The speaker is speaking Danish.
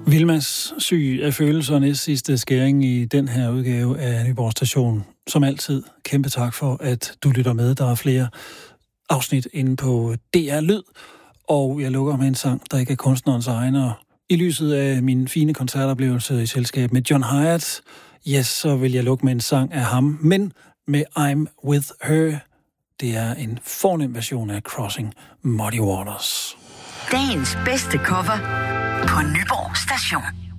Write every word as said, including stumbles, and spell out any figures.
Vilmas syg af følelser næst sidste skæring i den her udgave af Nyborg Station. Som altid, kæmpe tak for, at du lytter med. Der er flere afsnit inde på D R Lyd, og jeg lukker med en sang, der ikke er kunstnerens egen. Og i lyset af min fine koncertoplevelse i selskab med John Hiatt, yes, så vil jeg lukke med en sang af ham, men med I'm With Her. Det er en fornem version af Crossing Muddy Waters. Dagens bedste cover på Nyborg Station.